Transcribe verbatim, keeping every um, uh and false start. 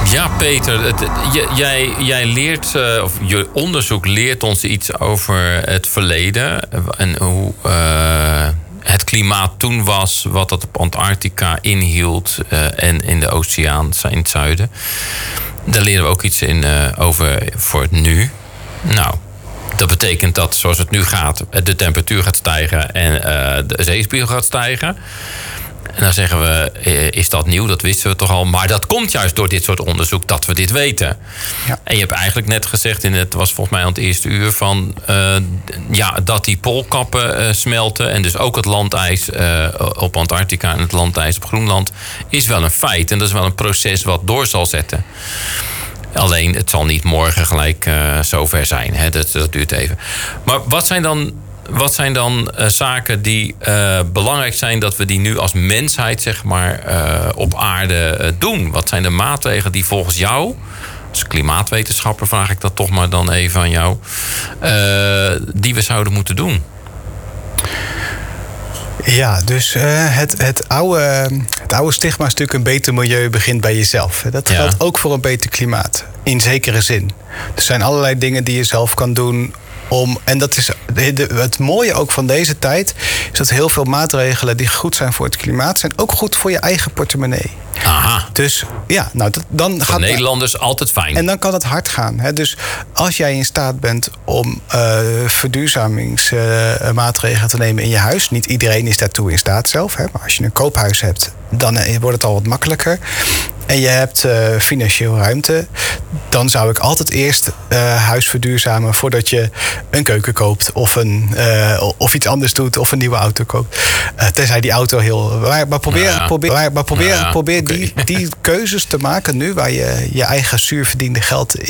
Ja, Peter, het, j, jij, jij leert, uh, of je onderzoek leert ons iets over het verleden. En hoe uh, het klimaat toen was, wat dat op Antarctica inhield uh, en in de oceaan in het zuiden. Daar leren we ook iets in uh, over voor het nu. Nou, dat betekent dat zoals het nu gaat, de temperatuur gaat stijgen en uh, de zeespiegel gaat stijgen. En dan zeggen we, is dat nieuw? Dat wisten we toch al. Maar dat komt juist door dit soort onderzoek dat we dit weten. Ja. En je hebt eigenlijk net gezegd, en het was volgens mij aan het eerste uur, van uh, ja, dat die poolkappen uh, smelten. En dus ook het landijs uh, op Antarctica en het landijs op Groenland is wel een feit. En dat is wel een proces wat door zal zetten. Alleen, het zal niet morgen gelijk uh, zover zijn. Hè? Dat, dat duurt even. Maar wat zijn dan... Wat zijn dan uh, zaken die uh, belangrijk zijn dat we die nu als mensheid, zeg maar, uh, op aarde uh, doen? Wat zijn de maatregelen die volgens jou, als klimaatwetenschapper vraag ik dat toch maar dan even aan jou, uh, die we zouden moeten doen? Ja, dus uh, het, het, oude, het oude stigma is natuurlijk een beter milieu begint bij jezelf. Dat ja. geldt ook voor een beter klimaat, in zekere zin. Er zijn allerlei dingen die je zelf kan doen om, en dat is het mooie ook van deze tijd, is dat heel veel maatregelen die goed zijn voor het klimaat, zijn ook goed voor je eigen portemonnee. Aha. Dus ja, nou, dat, dan voor gaat Nederlanders altijd fijn. En dan kan het hard gaan. Hè? Dus als jij in staat bent om uh, verduurzamingsmaatregelen uh, te nemen in je huis, niet iedereen is daartoe in staat zelf, hè? Maar als je een koophuis hebt, dan uh, wordt het al wat makkelijker. En je hebt uh, financieel ruimte, dan zou ik altijd eerst uh, huis verduurzamen voordat je een keuken koopt of, een, uh, of iets anders doet of een nieuwe auto koopt. Uh, tenzij die auto heel... Maar, maar probeer, ja. probeer, maar probeer, ja, probeer okay. die, die keuzes te maken nu waar je je eigen zuur verdiende geld